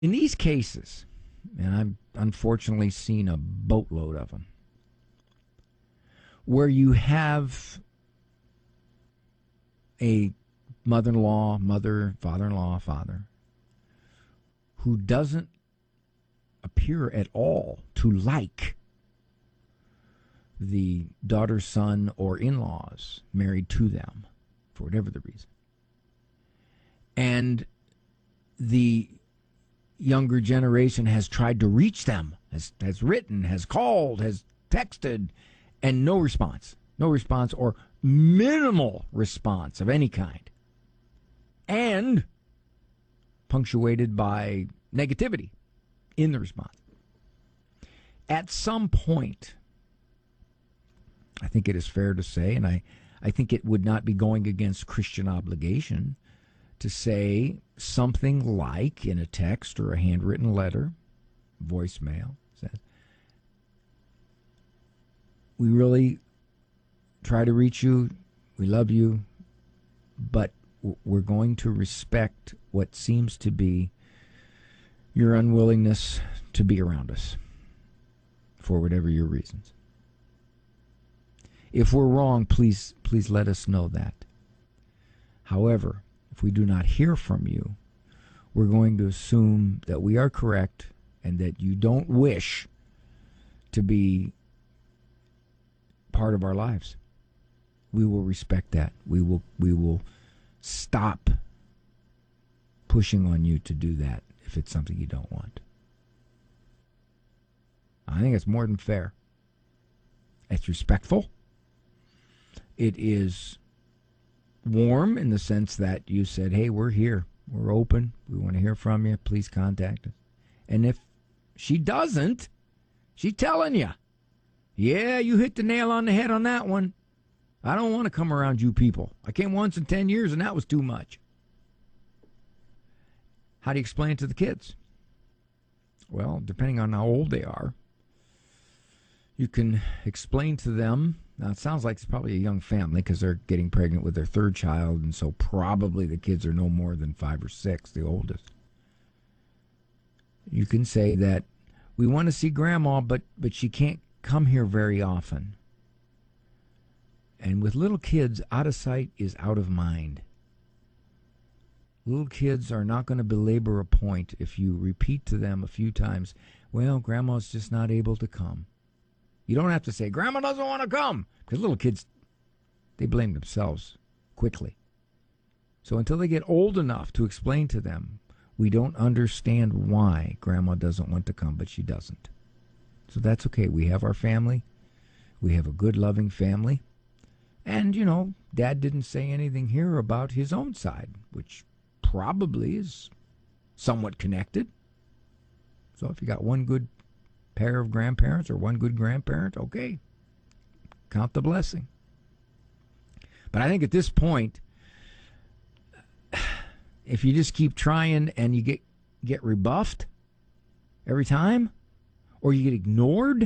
In these cases, and I've unfortunately seen a boatload of them, where you have a mother-in-law, mother, father-in-law, father, who doesn't appear at all to like the daughter, son, or in-laws married to them, for whatever the reason. And the younger generation has tried to reach them, has written, has called, has texted, and no response. No response or minimal response of any kind. And punctuated by negativity in the response. At some point, I think it is fair to say, and I think it would not be going against Christian obligation to say something like in a text or a handwritten letter, voicemail, says, we really try to reach you, we love you, but we're going to respect what seems to be your unwillingness to be around us for whatever your reasons. If we're wrong, please let us know that. However, if we do not hear from you, we're going to assume that we are correct and that you don't wish to be part of our lives. We will respect that. We will stop pushing on you to do that if it's something you don't want. I think it's more than fair. It's respectful. It is warm in the sense that you said, hey, we're here. We're open. We want to hear from you. Please contact us. And if she doesn't, she's telling you, yeah, you hit the nail on the head on that one. I don't want to come around you people. I came once in 10 years, and that was too much. How do you explain it to the kids? Well, depending on how old they are, you can explain to them. Now, it sounds like it's probably a young family because they're getting pregnant with their third child, and so probably the kids are no more than 5 or 6, the oldest. You can say that we want to see Grandma, but she can't come here very often. And with little kids, out of sight is out of mind. Little kids are not going to belabor a point if you repeat to them a few times, well, Grandma's just not able to come. You don't have to say, Grandma doesn't want to come, because little kids, they blame themselves quickly. So until they get old enough to explain to them, we don't understand why Grandma doesn't want to come, but she doesn't. So that's okay. We have our family. We have a good, loving family. And, you know, Dad didn't say anything here about his own side, which probably is somewhat connected. So if you got one good pair of grandparents or one good grandparent, okay, count the blessing. But I think at this point, if you just keep trying and you get rebuffed every time, or you get ignored,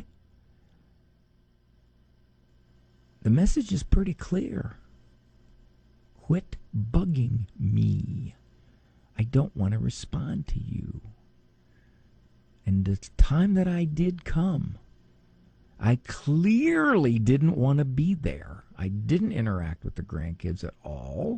the message is pretty clear. Quit bugging me. I don't want to respond to you. And the time that I did come, I clearly didn't want to be there. I didn't interact with the grandkids at all.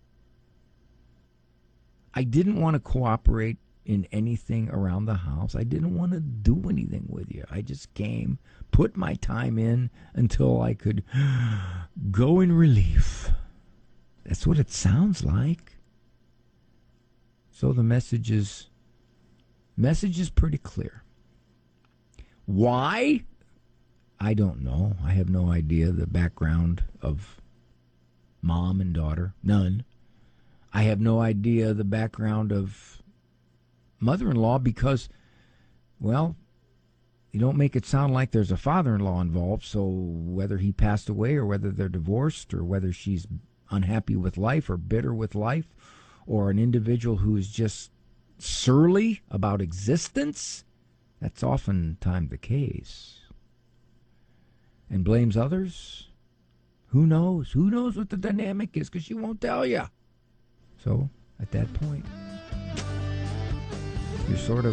I didn't want to cooperate in anything around the house. I didn't want to do anything with you. I just came, put my time in until I could go in relief. That's what it sounds like. So the message is pretty clear. Why? I don't know. I have no idea the background of mom and daughter. None. I have no idea the background of mother-in-law because, well, you don't make it sound like there's a father-in-law involved, so whether he passed away or whether they're divorced or whether she's unhappy with life or bitter with life or an individual who is just surly about existence, that's oftentimes the case. And blames others? Who knows? Who knows what the dynamic is because she won't tell you. So, at that point, You're sort of